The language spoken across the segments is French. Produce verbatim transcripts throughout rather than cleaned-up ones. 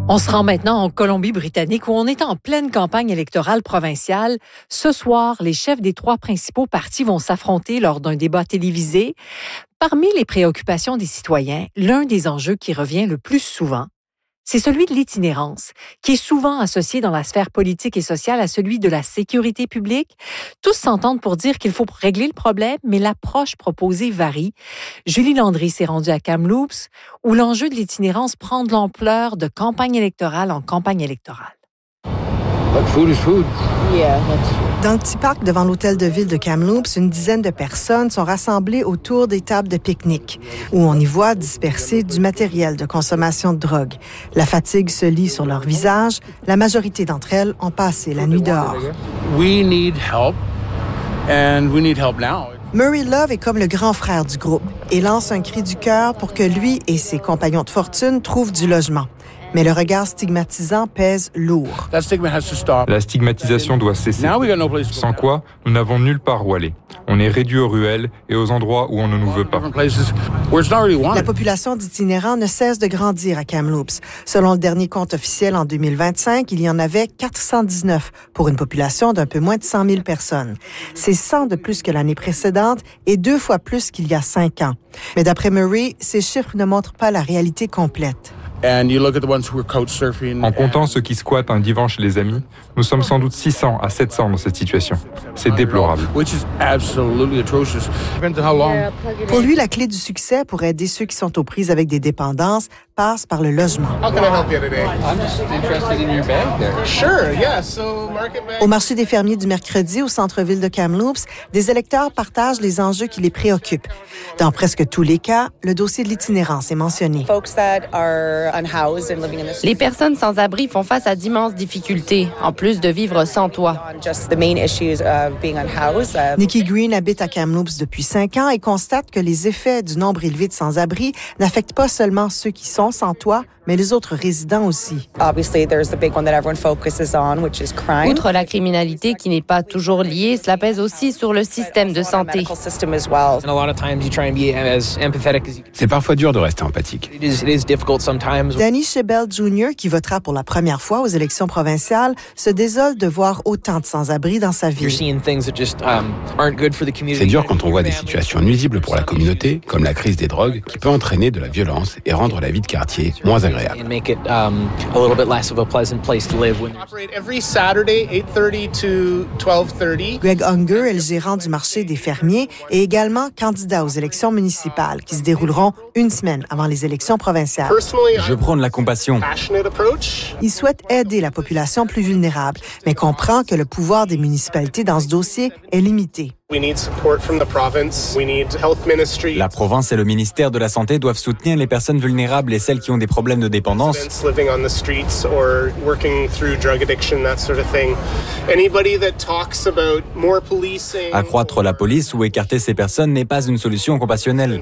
On se rend maintenant en Colombie-Britannique où on est en pleine campagne électorale provinciale. Ce soir, les chefs des trois principaux partis vont s'affronter lors d'un débat télévisé. Parmi les préoccupations des citoyens, l'un des enjeux qui revient le plus souvent, c'est celui de l'itinérance, qui est souvent associé dans la sphère politique et sociale à celui de la sécurité publique. Tous s'entendent pour dire qu'il faut régler le problème, mais l'approche proposée varie. Julie Landry s'est rendue à Kamloops, où l'enjeu de l'itinérance prend de l'ampleur de campagne électorale en campagne électorale. But food is food. Yeah, that's true. Dans le petit parc devant l'hôtel de ville de Kamloops, une dizaine de personnes sont rassemblées autour des tables de pique-nique, où on y voit disperser du matériel de consommation de drogue. La fatigue se lit sur leur visage. La majorité d'entre elles ont passé la nuit dehors. We need help, and we need help now. Murray Love est comme le grand frère du groupe et lance un cri du cœur pour que lui et ses compagnons de fortune trouvent du logement. Mais le regard stigmatisant pèse lourd. La stigmatisation doit cesser. Sans quoi, nous n'avons nulle part où aller. On est réduit aux ruelles et aux endroits où on ne nous veut pas. La population d'itinérants ne cesse de grandir à Kamloops. Selon le dernier compte officiel en deux mille vingt-cinq, il y en avait quatre cent dix-neuf pour une population d'un peu moins de cent mille personnes. C'est cent de plus que l'année précédente et deux fois plus qu'il y a cinq ans. Mais d'après Murray, ces chiffres ne montrent pas la réalité complète. En comptant ceux qui squattent un divan chez les amis, nous sommes sans doute six cents à sept cents dans cette situation. C'est déplorable. Pour lui, la clé du succès pour aider ceux qui sont aux prises avec des dépendances passe par le logement. Au marché des fermiers du mercredi au centre-ville de Kamloops, des électeurs partagent les enjeux qui les préoccupent. Dans presque tous les cas, le dossier de l'itinérance est mentionné. Les personnes sans abri font face à d'immenses difficultés, en plus de vivre sans toit. Nikki Green habite à Kamloops depuis cinq ans et constate que les effets du nombre élevé de sans-abri n'affectent pas seulement ceux qui sont sans toit, mais les autres résidents aussi. Outre la criminalité qui n'est pas toujours liée, cela pèse aussi sur le système de santé. C'est parfois dur de rester empathique. Danny Shebel junior, qui votera pour la première fois aux élections provinciales, se désole de voir autant de sans-abri dans sa ville. C'est dur quand on voit des situations nuisibles pour la communauté, comme la crise des drogues, qui peut entraîner de la violence et rendre la vie de quartier moins agréable. Greg Unger est le gérant du marché des fermiers et également candidat aux élections municipales qui se dérouleront une semaine avant les élections provinciales. Je prône la compassion. Il souhaite aider la population plus vulnérable, mais comprend que le pouvoir des municipalités dans ce dossier est limité. La province et le ministère de la Santé doivent soutenir les personnes vulnérables et celles qui ont des problèmes de dépendance. Accroître la police ou écarter ces personnes n'est pas une solution compassionnelle.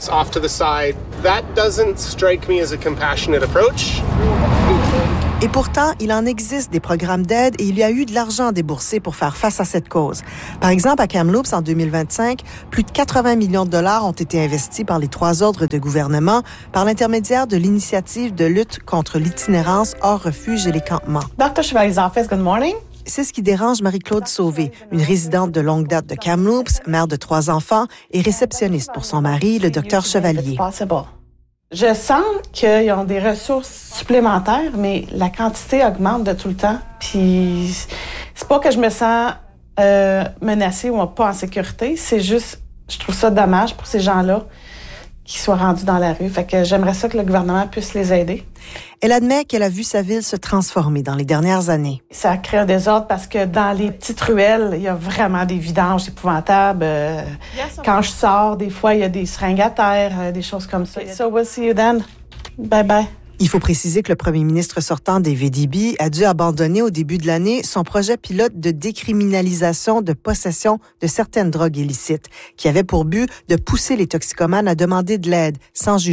Et pourtant, il en existe des programmes d'aide et il y a eu de l'argent déboursé pour faire face à cette cause. Par exemple, à Kamloops, en deux mille vingt-cinq, plus de quatre-vingts millions de dollars ont été investis par les trois ordres de gouvernement par l'intermédiaire de l'initiative de lutte contre l'itinérance hors refuge et les campements. docteur Chevalier's office, good morning. C'est ce qui dérange Marie-Claude Sauvé, une résidente de longue date de Kamloops, mère de trois enfants et réceptionniste pour son mari, le docteur Chevalier. Je sens qu'ils ont des ressources supplémentaires, mais la quantité augmente de tout le temps. Puis c'est pas que je me sens euh, menacée ou pas en sécurité, c'est juste, je trouve ça dommage pour ces gens-là qui soient rendus dans la rue. Fait que j'aimerais ça que le gouvernement puisse les aider. Elle admet qu'elle a vu sa ville se transformer dans les dernières années. Ça crée un désordre parce que dans les petites ruelles, il y a vraiment des vidanges épouvantables. Euh, quand je sors, des fois, il y a des seringues à terre, euh, des choses comme ça. So we'll see you then. Bye bye. Il faut préciser que le premier ministre sortant, David Eby, a dû abandonner au début de l'année son projet pilote de décriminalisation de possession de certaines drogues illicites, qui avait pour but de pousser les toxicomanes à demander de l'aide sans jugement.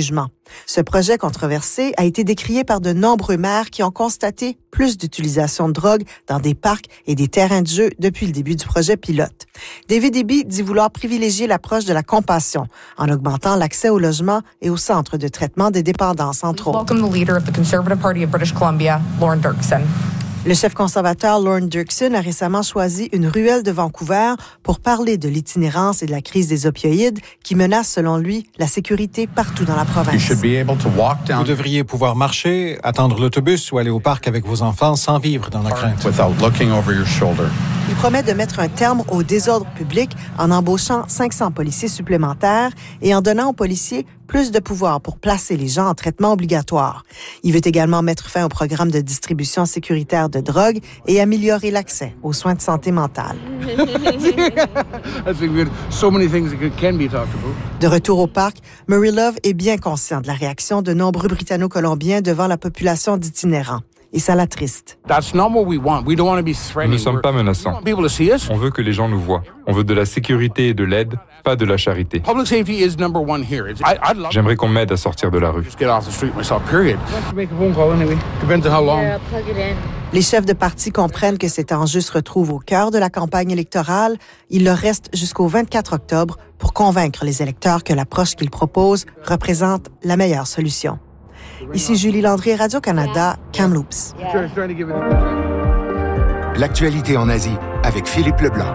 Ce projet controversé a été décrié par de nombreux maires qui ont constaté plus d'utilisation de drogue dans des parcs et des terrains de jeu depuis le début du projet pilote. David Eby dit vouloir privilégier l'approche de la compassion en augmentant l'accès au logement et au centre de traitement des dépendances, entre autres. Welcome the leader of the Conservative Party of British Columbia, Lorne Dirksen. Le chef conservateur Lorne Dirksen a récemment choisi une ruelle de Vancouver pour parler de l'itinérance et de la crise des opioïdes qui menacent, selon lui, la sécurité partout dans la province. Vous devriez pouvoir marcher, attendre l'autobus ou aller au parc avec vos enfants sans vivre dans la crainte. Il promet de mettre un terme au désordre public en embauchant cinq cents policiers supplémentaires et en donnant aux policiers plus de pouvoir pour placer les gens en traitement obligatoire. Il veut également mettre fin au programme de distribution sécuritaire de drogue et améliorer l'accès aux soins de santé mentale. De retour au parc, Murray Love est bien conscient de la réaction de nombreux Britanno-Colombiens devant la population d'itinérants. Et ça l'attriste. Nous ne sommes pas menaçants. On veut que les gens nous voient. On veut de la sécurité et de l'aide, pas de la charité. J'aimerais qu'on m'aide à sortir de la rue. Les chefs de parti comprennent que cet enjeu se retrouve au cœur de la campagne électorale. Il leur reste jusqu'au vingt-quatre octobre pour convaincre les électeurs que l'approche qu'ils proposent représente la meilleure solution. Ici Julie Landry, Radio-Canada, Kamloops. L'actualité en Asie avec Philippe Leblanc.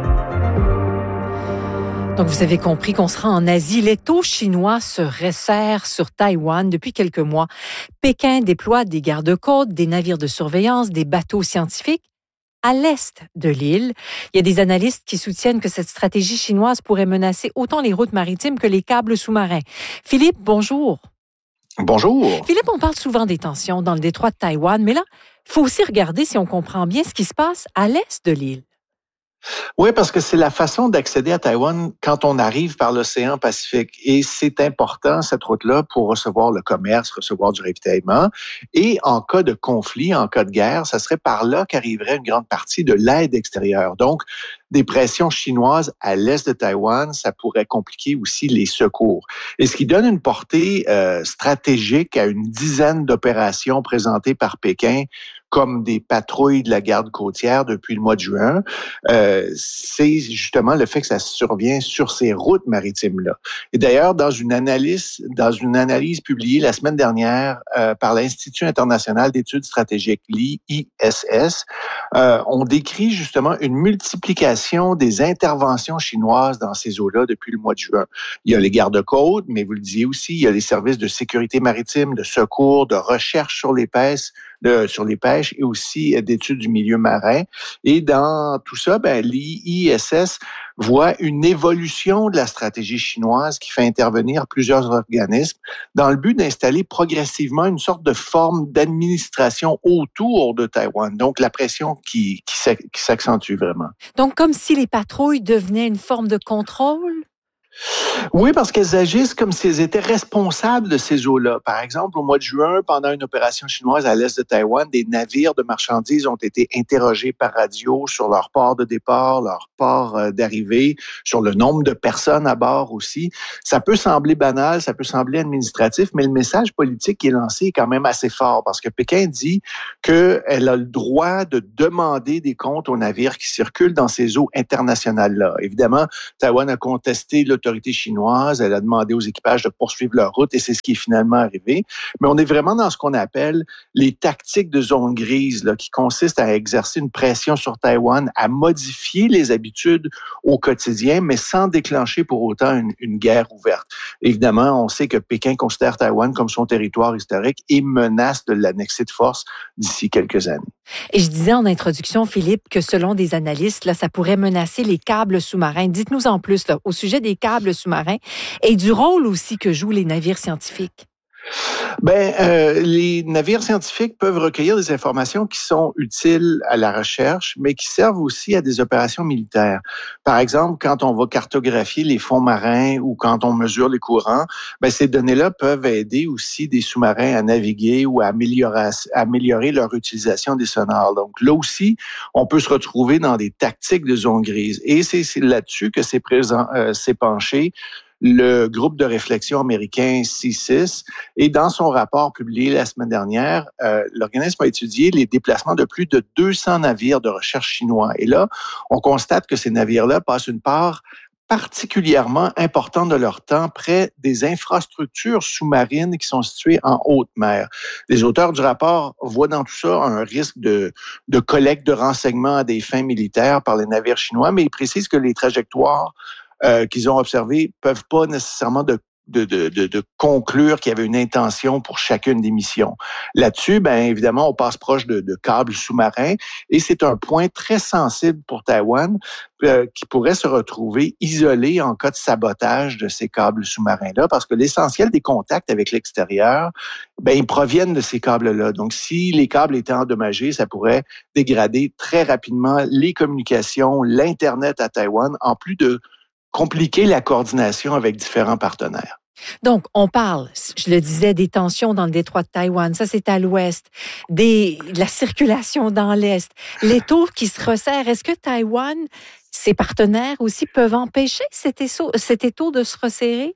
Donc, vous avez compris qu'on sera en Asie. L'étau chinois se resserre sur Taïwan depuis quelques mois. Pékin déploie des gardes-côtes, des navires de surveillance, des bateaux scientifiques à l'est de l'île. Il y a des analystes qui soutiennent que cette stratégie chinoise pourrait menacer autant les routes maritimes que les câbles sous-marins. Philippe, bonjour. Bonjour. Philippe, on parle souvent des tensions dans le détroit de Taïwan, mais là, il faut aussi regarder si on comprend bien ce qui se passe à l'est de l'île. Oui, parce que c'est la façon d'accéder à Taïwan quand on arrive par l'océan Pacifique. Et c'est important, cette route-là, pour recevoir le commerce, recevoir du ravitaillement. Et en cas de conflit, en cas de guerre, ça serait par là qu'arriverait une grande partie de l'aide extérieure. Donc, des pressions chinoises à l'est de Taïwan, ça pourrait compliquer aussi les secours. Et ce qui donne une portée euh, stratégique à une dizaine d'opérations présentées par Pékin, comme des patrouilles de la garde côtière depuis le mois de juin, euh, c'est justement le fait que ça survient sur ces routes maritimes-là. Et d'ailleurs, dans une analyse, dans une analyse publiée la semaine dernière euh, par l'Institut international d'études stratégiques, l'I I S S, euh, on décrit justement une multiplication des interventions chinoises dans ces eaux-là depuis le mois de juin. Il y a les gardes-côtes, mais vous le disiez aussi, il y a les services de sécurité maritime, de secours, de recherche sur les pêches, De, sur les pêches et aussi d'études du milieu marin. Et dans tout ça, ben, l'I I S S voit une évolution de la stratégie chinoise qui fait intervenir plusieurs organismes dans le but d'installer progressivement une sorte de forme d'administration autour de Taïwan. Donc, la pression qui, qui, qui s'accentue vraiment. Donc, comme si les patrouilles devenaient une forme de contrôle? Oui, parce qu'elles agissent comme si elles étaient responsables de ces eaux-là. Par exemple, au mois de juin, pendant une opération chinoise à l'est de Taïwan, des navires de marchandises ont été interrogés par radio sur leur port de départ, leur port d'arrivée, sur le nombre de personnes à bord aussi. Ça peut sembler banal, ça peut sembler administratif, mais le message politique qui est lancé est quand même assez fort parce que Pékin dit qu'elle a le droit de demander des comptes aux navires qui circulent dans ces eaux internationales-là. Évidemment, Taïwan a contesté l'autorité chinoise, elle a demandé aux équipages de poursuivre leur route et c'est ce qui est finalement arrivé. Mais on est vraiment dans ce qu'on appelle les tactiques de zone grise, là, qui consistent à exercer une pression sur Taïwan, à modifier les habitudes au quotidien, mais sans déclencher pour autant une, une guerre ouverte. Évidemment, on sait que Pékin considère Taïwan comme son territoire historique et menace de l'annexer de force d'ici quelques années. Et je disais en introduction, Philippe, que selon des analystes, là, ça pourrait menacer les câbles sous-marins. Dites-nous en plus là, au sujet des câbles sous-marins et du rôle aussi que jouent les navires scientifiques. Ben, euh, les navires scientifiques peuvent recueillir des informations qui sont utiles à la recherche, mais qui servent aussi à des opérations militaires. Par exemple, quand on va cartographier les fonds marins ou quand on mesure les courants, ben, ces données-là peuvent aider aussi des sous-marins à naviguer ou à améliorer, à améliorer leur utilisation des sonars. Donc là aussi, on peut se retrouver dans des tactiques de zone grise. Et c'est, c'est là-dessus que s'est, présent, euh, s'est penché le groupe de réflexion américain C six. Et dans son rapport publié la semaine dernière, euh, l'organisme a étudié les déplacements de plus de deux cents navires de recherche chinois. Et là, on constate que ces navires-là passent une part particulièrement importante de leur temps près des infrastructures sous-marines qui sont situées en haute mer. Les auteurs du rapport voient dans tout ça un risque de, de collecte de renseignements à des fins militaires par les navires chinois, mais ils précisent que les trajectoires euh, qu'ils ont observées peuvent pas nécessairement de De, de, de, de conclure qu'il y avait une intention pour chacune des missions. Là-dessus, bien évidemment, on passe proche de, de câbles sous-marins et c'est un point très sensible pour Taïwan euh, qui pourrait se retrouver isolé en cas de sabotage de ces câbles sous-marins-là parce que l'essentiel des contacts avec l'extérieur, bien, ils proviennent de ces câbles-là. Donc, si les câbles étaient endommagés, ça pourrait dégrader très rapidement les communications, l'Internet à Taïwan, en plus de compliquer la coordination avec différents partenaires. Donc, on parle, je le disais, des tensions dans le détroit de Taïwan, ça c'est à l'ouest, des, de la circulation dans l'est, les taux qui se resserrent. Est-ce que Taïwan, ses partenaires aussi, peuvent empêcher cet étau, cet étau de se resserrer?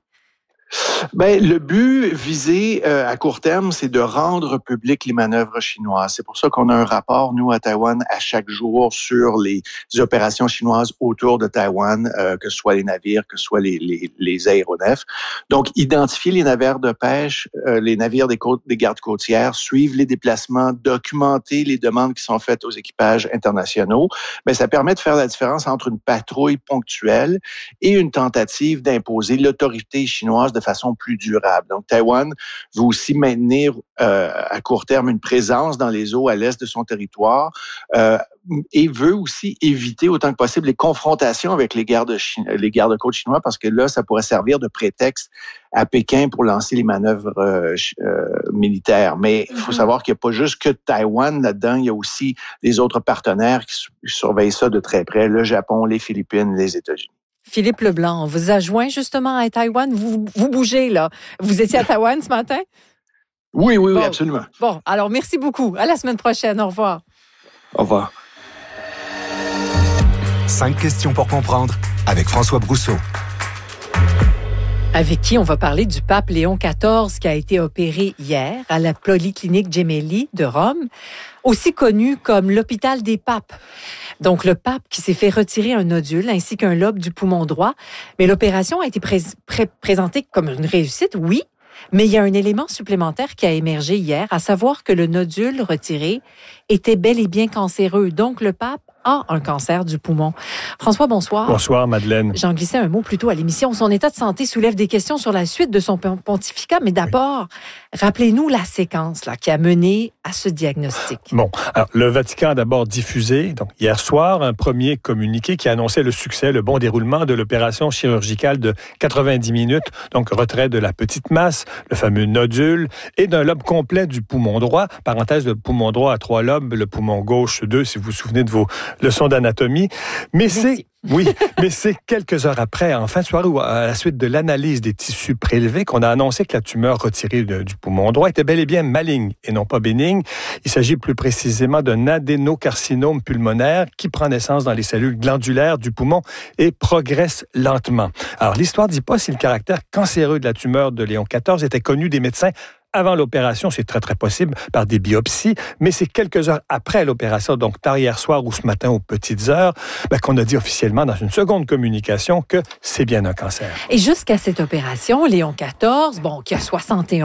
Ben, le but visé euh, à court terme, c'est de rendre publiques les manœuvres chinoises. C'est pour ça qu'on a un rapport, nous, à Taïwan, à chaque jour sur les opérations chinoises autour de Taïwan, euh, que ce soit les navires, que ce soit les, les, les aéronefs. Donc, identifier les navires de pêche, euh, les navires des, côtes, des gardes côtières, suivre les déplacements, documenter les demandes qui sont faites aux équipages internationaux, ben, ça permet de faire la différence entre une patrouille ponctuelle et une tentative d'imposer l'autorité chinoise de façon plus durable. Donc, Taïwan veut aussi maintenir euh, à court terme une présence dans les eaux à l'est de son territoire euh, et veut aussi éviter autant que possible les confrontations avec les gardes les gardes-côtes chinois parce que là, ça pourrait servir de prétexte à Pékin pour lancer les manœuvres euh, euh, militaires. Mais il faut savoir qu'il n'y a pas juste que Taïwan là-dedans, il y a aussi les autres partenaires qui surveillent ça de très près, le Japon, les Philippines, les États-Unis. Philippe Leblanc, on vous a joint justement à Taïwan. Vous, vous bougez, là. Vous étiez à Taïwan ce matin? Oui, oui, bon. oui, absolument. Bon, alors merci beaucoup. À la semaine prochaine. Au revoir. Au revoir. Cinq questions pour comprendre avec François Brousseau. Avec qui on va parler du pape Léon quatorze qui a été opéré hier à la Polyclinique Gemelli de Rome, aussi connu comme l'hôpital des papes. Donc, le pape qui s'est fait retirer un nodule ainsi qu'un lobe du poumon droit. Mais l'opération a été pré- pré- présentée comme une réussite, oui, mais il y a un élément supplémentaire qui a émergé hier, à savoir que le nodule retiré était bel et bien cancéreux. Donc, le pape a un cancer du poumon. François, bonsoir. Bonsoir, Madeleine. J'en glissais un mot plus tôt à l'émission. Son état de santé soulève des questions sur la suite de son pontificat, mais d'abord, oui. rappelez-nous la séquence là, qui a mené à ce diagnostic. Bon, alors le Vatican a d'abord diffusé, donc hier soir, un premier communiqué qui annonçait le succès, le bon déroulement de l'opération chirurgicale de quatre-vingt-dix minutes, donc retrait de la petite masse, le fameux nodule, et d'un lobe complet du poumon droit. Parenthèse, le poumon droit a trois lobes, le poumon gauche deux, si vous vous souvenez de vos leçons d'anatomie. Mais c'est... Oui, mais c'est quelques heures après, en fin de soirée, ou à la suite de l'analyse des tissus prélevés, qu'on a annoncé que la tumeur retirée de, du poumon droit était bel et bien maligne et non pas bénigne. Il s'agit plus précisément d'un adénocarcinome pulmonaire qui prend naissance dans les cellules glandulaires du poumon et progresse lentement. Alors, l'histoire ne dit pas si le caractère cancéreux de la tumeur de Léon quatorze était connu des médecins avant l'opération, c'est très, très possible, par des biopsies, mais c'est quelques heures après l'opération, donc tard hier soir ou ce matin aux petites heures, ben, qu'on a dit officiellement dans une seconde communication que c'est bien un cancer. Et jusqu'à cette opération, Léon quatorze, bon, qui a soixante et un